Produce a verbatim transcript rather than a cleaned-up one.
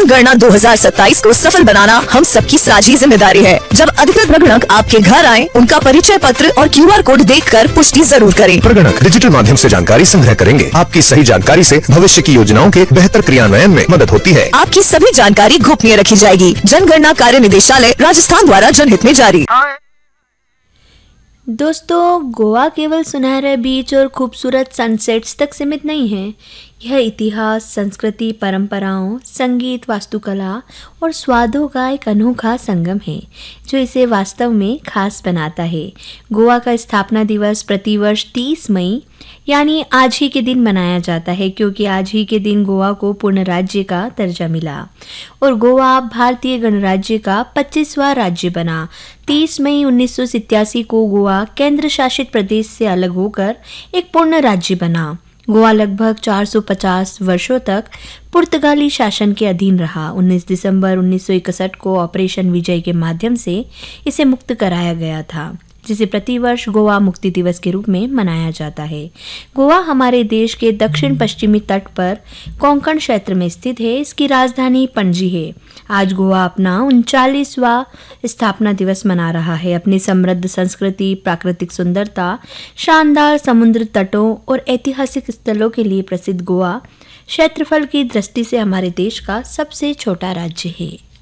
जनगणना दो हज़ार सत्ताईस को सफल बनाना हम सबकी साझी जिम्मेदारी है। जब अधिकृत प्रगणक आपके घर आए, उनका परिचय पत्र और क्यू आर कोड देखकर पुष्टि जरूर करें। प्रगणक डिजिटल माध्यम से जानकारी संग्रह करेंगे। आपकी सही जानकारी से भविष्य की योजनाओं के बेहतर क्रियान्वयन में मदद होती है। आपकी सभी जानकारी गोपनीय रखी जाएगी। जनगणना कार्य निदेशालय राजस्थान द्वारा जनहित में जारी। दोस्तों, गोवा केवल सुनहरे बीच और खूबसूरत सनसेट्स तक सीमित नहीं है। यह इतिहास, संस्कृति, परंपराओं, संगीत, वास्तुकला और स्वादों का एक अनोखा संगम है जो इसे वास्तव में खास बनाता है। गोवा का स्थापना दिवस प्रतिवर्ष तीस मई यानी आज ही के दिन मनाया जाता है, क्योंकि आज ही के दिन गोवा को पूर्ण राज्य का दर्जा मिला और गोवा भारतीय गणराज्य का पच्चीसवां राज्य बना। तीस मई उन्नीस सौ सत्तासी को गोवा केंद्र शासित प्रदेश से अलग होकर एक पूर्ण राज्य बना। गोवा लगभग चार सौ पचास वर्षों तक पुर्तगाली शासन के अधीन रहा। उन्नीस दिसंबर उन्नीस सौ इकसठ को ऑपरेशन विजय के माध्यम से इसे मुक्त कराया गया था, जिसे प्रतिवर्ष गोवा मुक्ति दिवस के रूप में मनाया जाता है। गोवा हमारे देश के दक्षिण पश्चिमी तट पर कोंकण क्षेत्र में स्थित है। इसकी राजधानी पणजी है। आज गोवा अपना उनचालीसवां स्थापना दिवस मना रहा है। अपनी समृद्ध संस्कृति, प्राकृतिक सुंदरता, शानदार समुद्र तटों और ऐतिहासिक स्थलों के लिए प्रसिद्ध गोवा क्षेत्रफल की दृष्टि से हमारे देश का सबसे छोटा राज्य है।